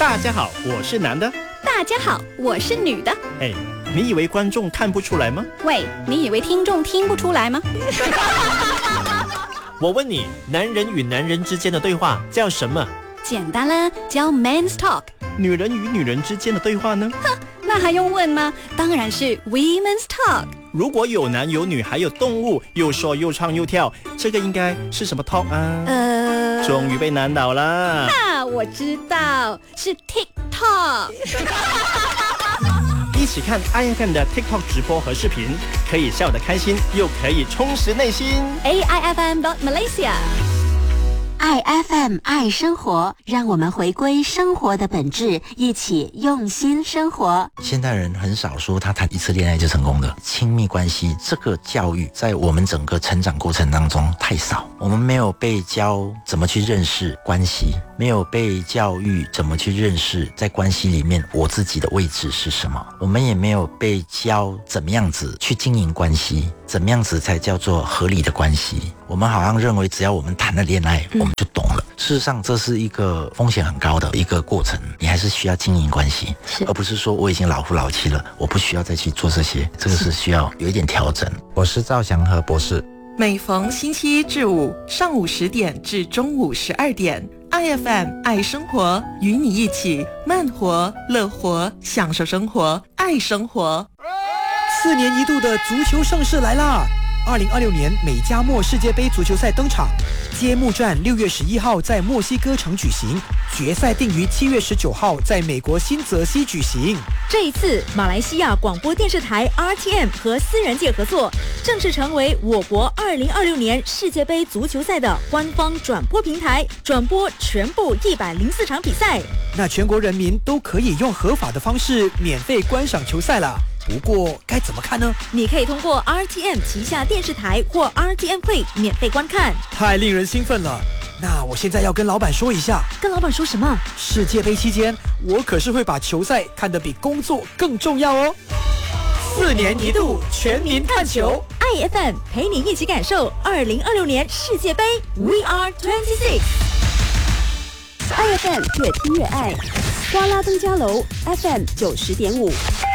大家好，我是男的。 大家好，我是女的。 哎，你以为观众看不出来吗？ 喂，你以为听众听不出来吗？ 我问你，男人与男人之间的对话叫什么？ 简单啦，叫 Men's Talk。 女人与女人之间的对话呢？ 哼，那还用问吗？当然是 Women's Talk。 如果有男有女还有动物，又说又唱又跳，这个应该是什么 talk 啊？终于被难倒了。 那我知道是 TikTok。 一起看 IFM 的 TikTok 直播和视频，可以笑得开心，又可以充实内心。 AIFM.Malaysia。IFM 爱生活，让我们回归生活的本质，一起用心生活。 现代人很少说他谈一次恋爱就成功的，亲密关系这个教育在我们整个成长过程当中太少，我们没有被教怎么去认识关系，没有被教育怎么去认识在关系里面我自己的位置是什么，我们也没有被教怎么样子去经营关系，怎么样子才叫做合理的关系。我们好像认为只要我们谈了恋爱，我们就懂了。事实上这是一个风险很高的一个过程，你还是需要经营关系，而不是说我已经老夫老妻了，我不需要再去做这些，这个是需要有一点调整。 我是赵祥和博士。 每逢星期一至五上午10点至中午12点，IFM 爱生活，与你一起慢活、乐活，享受生活，爱生活。 4年一度的足球盛世来啦！2026年美加墨世界杯足球赛登场，揭幕战6月11号在墨西哥城举行，决赛定于7月19号在美国新泽西举行。 这一次，马来西亚广播电视台 RTM 和私人界合作，正式成为我国2026年世界杯足球赛的官方转播平台，转播全部104场比赛。 那全国人民都可以用合法的方式免费观赏球赛了。不过该怎么看呢？ 你可以通过 RTM 旗下电视台或 RTM Play 免费观看。 太令人兴奋了！那我现在要跟老板说一下。 跟老板说什么？ 世界杯期间，我可是会把球赛看得比工作更重要哦。4年一度全民看球 ，IFM 陪你一起感受2026年世界杯 We Are 26。 IFM 越听越爱，瓜拉登嘉楼 FM 90.5。